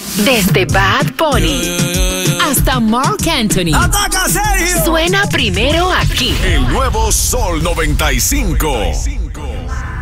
Desde Bad Bunny hasta Marc Anthony. ¡Ataca, Sergio! Suena primero aquí. El nuevo Sol 95.